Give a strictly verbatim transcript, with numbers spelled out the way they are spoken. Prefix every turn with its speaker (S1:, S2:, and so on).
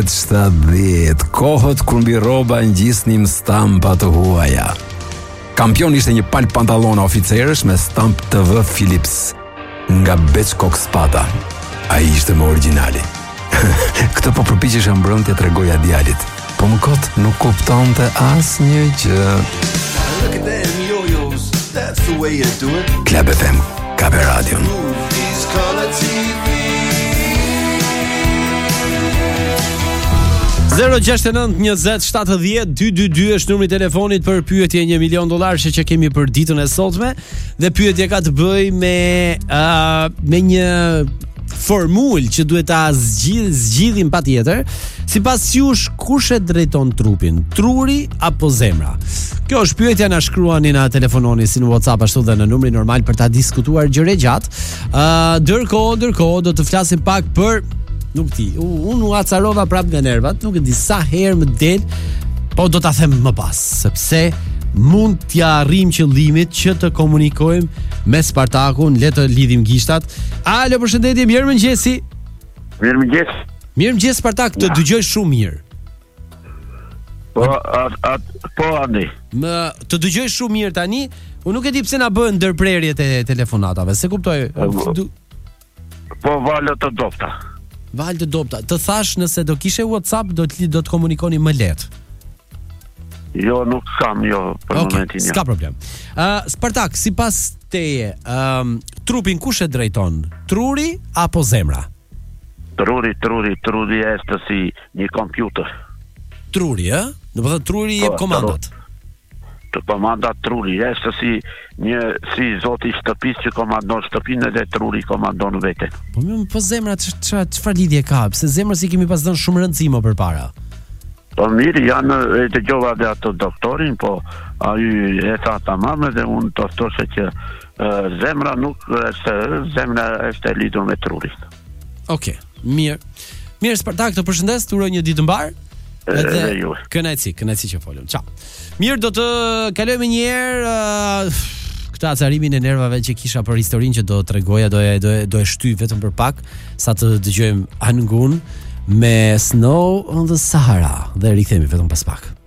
S1: shtatëdhjetë, kohët kur mbi rroba ngjisnim stampa të huaja. Kampion ishte një palë pantallona oficerësh me stamp T V Philips nga Beckock Spada. Ai ishte më origjinali. Këtë po përpiqesha mbrëmje t'rregoja djalit, po më kot nuk kuptonte asnjë gjë.
S2: Look at them yo-yos, that's the way you do it.
S1: Club F M, Kabe Radio.
S2: Movies, color T V.
S3: zero gjasht e nëntë njëzet shtatëdhjetë dy dy dy është numri i telefonit për pyetje një milion dollarë që kemi për ditën e sotme, dhe pyetja ka të bëjë me uh, me një formulë që duhet ta zgjidh, zgjidhim patjetër. Sipas jush, kush e drejton trupin, truri apo zemra? Kjo është pyetja, na shkruani, na telefononi si në WhatsApp ashtu dhe në numrin normal për ta diskutuar gjëre gjatë. Uh, ndërkohë, ndërkohë do të flasim pak për, nuk ti, unë u acarova prap nga nervat, nuk e di sa herë më del, po do ta them më pas, sepse mund t'ja arrijm qëllimit që të komunikojmë me Spartakun, le të lidhim gishtat. Alo, përshëndetje, mirëmëngjesi.
S4: Mirëmëngjes.
S3: Mirëmëngjes Spartak, të dëgjoj shumë mirë.
S4: Po, at, at, po Andi.
S3: Më të dëgjoj shumë mirë tani. Unë nuk e di pse na bën ndërprerjet e telefonatave, se kuptoj. Du...
S4: Po valë të dopta.
S3: Valë të dopta. Të thash nëse do kishe WhatsApp do të do të komunikoni më lehtë.
S4: Jo, nuk kam, jo, për
S3: okay,
S4: momentin.
S3: S'ka problem. Uh, Spartak, sipas teje, um, trupin kush e drejton? Truri apo zemra?
S4: Truri, truri, truri është si një kompjuter.
S3: Truri, ë? Do të thotë truri jep komandat.
S4: Të komandat truri është si një si zoti i shtëpisë që komandon shtëpinë dhe truri komandon veten.
S3: Po më po zemra çfarë lidhje ka? Pse zemra si kemi pas dhënë shumë rëndësi më përpara.
S4: Po mirë, janë e dëgjova dhe ato doktorin, po ai e tha tamam dhe unë të thoshe që uh, zemra nuk është, zemra është e lidhur me trurin.
S3: Okej, okay, mirë. Mirë Spartak, të përshëndes, të uroj një ditë mbar. Edhe kënaqësi, kënaqësi që folëm. Ciao. Mirë, do të kalojmë një herë uh, këtë acarimin e nervave që kisha për historinë që do t'rregoja, do e do e do e shtyj vetëm për pak sa të dëgjojmë Angun me Snow on the Sahara dhe rikthehemi vetëm pas pak.